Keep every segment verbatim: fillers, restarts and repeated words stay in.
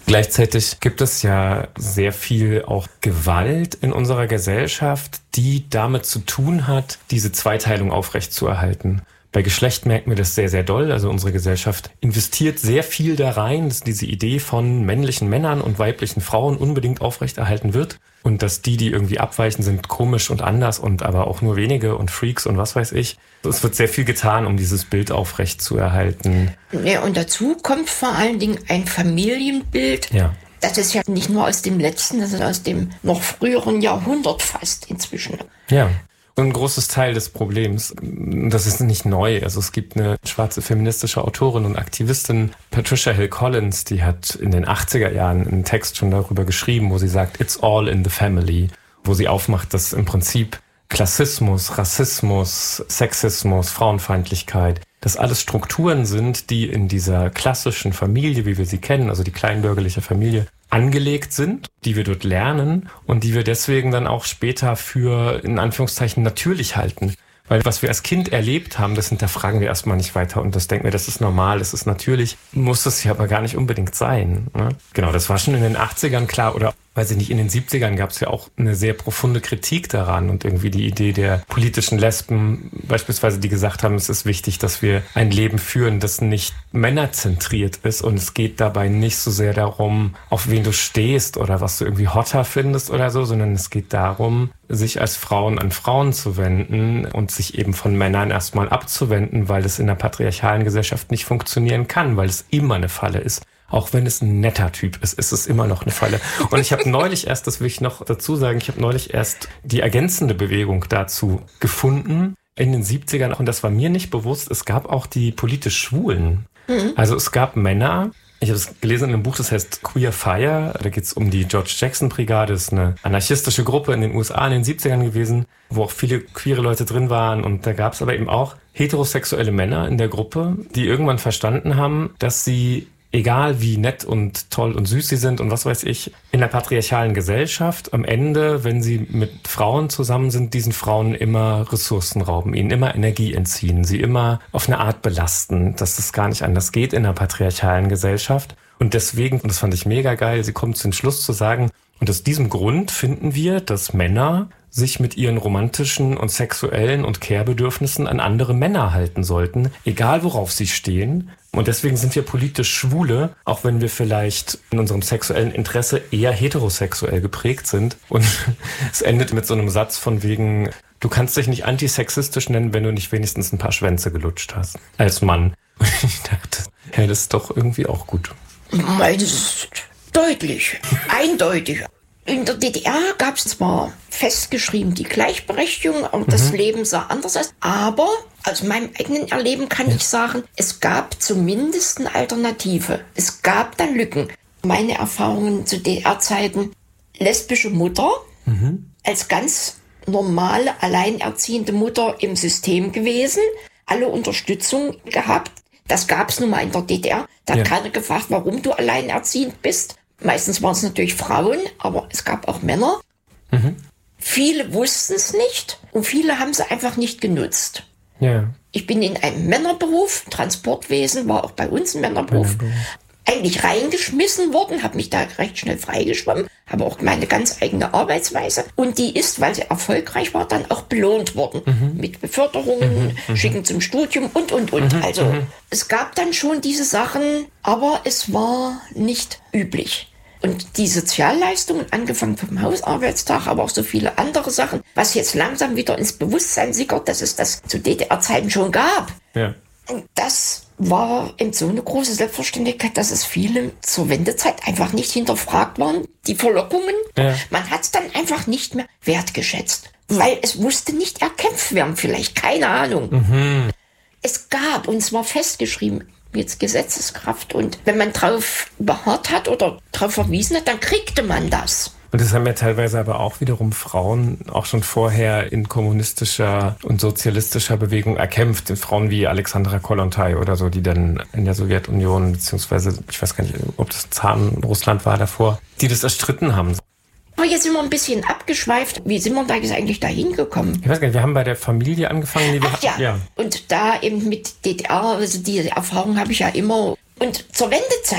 Gleichzeitig gibt es ja sehr viel auch Gewalt in unserer Gesellschaft, die damit zu tun hat, diese Zweiteilung aufrechtzuerhalten. Bei Geschlecht merken wir das sehr, sehr doll. Also unsere Gesellschaft investiert sehr viel da rein, dass diese Idee von männlichen Männern und weiblichen Frauen unbedingt aufrechterhalten wird. Und dass die, die irgendwie abweichen, sind komisch und anders und aber auch nur wenige und Freaks und was weiß ich. Es wird sehr viel getan, um dieses Bild aufrechtzuerhalten. Ja, und dazu kommt vor allen Dingen ein Familienbild. Ja. Das ist ja nicht nur aus dem letzten, das ist aus dem noch früheren Jahrhundert fast inzwischen. Ja. Ein großes Teil des Problems, das ist nicht neu. Also es gibt eine schwarze feministische Autorin und Aktivistin, Patricia Hill Collins, die hat in den achtziger Jahren einen Text schon darüber geschrieben, wo sie sagt, it's all in the family, wo sie aufmacht, dass im Prinzip Klassismus, Rassismus, Sexismus, Frauenfeindlichkeit, das alles Strukturen sind, die in dieser klassischen Familie, wie wir sie kennen, also die kleinbürgerliche Familie, angelegt sind, die wir dort lernen und die wir deswegen dann auch später für, in Anführungszeichen, natürlich halten. Weil was wir als Kind erlebt haben, das hinterfragen wir erstmal nicht weiter und das denken wir, das ist normal, das ist natürlich, muss es ja aber gar nicht unbedingt sein. Ne? Genau, das war schon in den achtzigern klar oder weiß ich nicht, in den siebzigern gab es ja auch eine sehr profunde Kritik daran und irgendwie die Idee der politischen Lesben beispielsweise, die gesagt haben, es ist wichtig, dass wir ein Leben führen, das nicht männerzentriert ist und es geht dabei nicht so sehr darum, auf wen du stehst oder was du irgendwie hotter findest oder so, sondern es geht darum, sich als Frauen an Frauen zu wenden und sich eben von Männern erstmal abzuwenden, weil es in der patriarchalen Gesellschaft nicht funktionieren kann, weil es immer eine Falle ist. Auch wenn es ein netter Typ ist, ist es immer noch eine Falle. Und ich habe neulich erst, das will ich noch dazu sagen, ich habe neulich erst die ergänzende Bewegung dazu gefunden in den siebzigern. Und das war mir nicht bewusst, es gab auch die politisch Schwulen. Mhm. Also es gab Männer, ich habe es gelesen in einem Buch, das heißt Queer Fire. Da geht es um die George Jackson Brigade. Das ist eine anarchistische Gruppe in den U S A in den siebzigern gewesen, wo auch viele queere Leute drin waren. Und da gab es aber eben auch heterosexuelle Männer in der Gruppe, die irgendwann verstanden haben, dass sie, egal wie nett und toll und süß sie sind und was weiß ich, in der patriarchalen Gesellschaft am Ende, wenn sie mit Frauen zusammen sind, diesen Frauen immer Ressourcen rauben, ihnen immer Energie entziehen, sie immer auf eine Art belasten, dass es gar nicht anders geht in der patriarchalen Gesellschaft. Und deswegen, und das fand ich mega geil, sie kommt zum Schluss zu sagen, und aus diesem Grund finden wir, dass Männer sich mit ihren romantischen und sexuellen und Care-Bedürfnissen an andere Männer halten sollten, egal worauf sie stehen. Und deswegen sind wir politisch Schwule, auch wenn wir vielleicht in unserem sexuellen Interesse eher heterosexuell geprägt sind. Und es endet mit so einem Satz von wegen, du kannst dich nicht antisexistisch nennen, wenn du nicht wenigstens ein paar Schwänze gelutscht hast. Als Mann. Und ich dachte, ja, das ist doch irgendwie auch gut. Das ist deutlich, eindeutig. In der D D R gab es zwar festgeschrieben die Gleichberechtigung, aber mhm. das Leben sah anders aus. Aber aus meinem eigenen Erleben kann ja. ich sagen, es gab zumindest eine Alternative. Es gab dann Lücken. Meine Erfahrungen zu D D R-Zeiten, lesbische Mutter mhm. als ganz normale, alleinerziehende Mutter im System gewesen, alle Unterstützung gehabt. Das gab es nun mal in der D D R. Da hat ja. keiner gefragt, warum du alleinerziehend bist. Meistens waren es natürlich Frauen, aber es gab auch Männer. Mhm. Viele wussten es nicht und viele haben es einfach nicht genutzt. Ja. Ich bin in einem Männerberuf, Transportwesen war auch bei uns ein Männerberuf, Männerberuf. eigentlich reingeschmissen worden, habe mich da recht schnell freigeschwommen, habe auch meine ganz eigene Arbeitsweise und die ist, weil sie erfolgreich war, dann auch belohnt worden. Mhm. Mit Beförderungen, mhm. Schicken zum Studium und, und, und. Mhm. Also mhm. es gab dann schon diese Sachen, aber es war nicht üblich. Und die Sozialleistungen, angefangen vom Hausarbeitstag, aber auch so viele andere Sachen, was jetzt langsam wieder ins Bewusstsein sickert, dass es das zu D D R-Zeiten schon gab. Ja. Und das war eben so eine große Selbstverständlichkeit, dass es viele zur Wendezeit einfach nicht hinterfragt waren. Die Verlockungen, ja. man hat es dann einfach nicht mehr wertgeschätzt. Weil es musste nicht erkämpft werden, vielleicht, keine Ahnung. Mhm. Es gab, und zwar festgeschrieben, jetzt Gesetzeskraft. Und wenn man drauf beharrt hat oder drauf verwiesen hat, dann kriegte man das. Und das haben ja teilweise aber auch wiederum Frauen auch schon vorher in kommunistischer und sozialistischer Bewegung erkämpft. Frauen wie Alexandra Kollontai oder so, die dann in der Sowjetunion, beziehungsweise, ich weiß gar nicht, ob das Zaren Russland war davor, die das erstritten haben. Aber jetzt sind wir ein bisschen abgeschweift. Wie sind wir da jetzt eigentlich da hingekommen? Ich weiß gar nicht, wir haben bei der Familie angefangen. Die wir Ach ja. ja, und da eben mit D D R, also diese Erfahrung habe ich ja immer. Und zur Wendezeit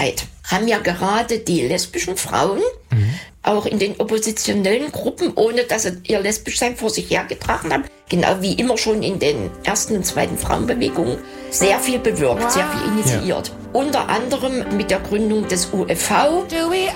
haben ja gerade die lesbischen Frauen mhm. auch in den oppositionellen Gruppen, ohne dass sie ihr Lesbischsein vor sich hergetragen haben, genau wie immer schon in den ersten und zweiten Frauenbewegungen, sehr viel bewirkt, wow. sehr viel initiiert. Ja. Unter anderem mit der Gründung des U E V.